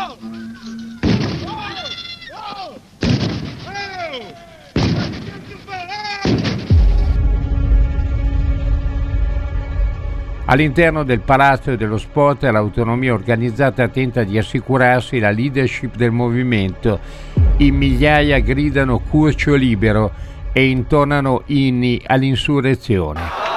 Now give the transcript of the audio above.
All'interno del Palazzo dello Sport, l'autonomia organizzata tenta di assicurarsi la leadership del movimento. In migliaia gridano Curcio libero e intonano inni all'insurrezione.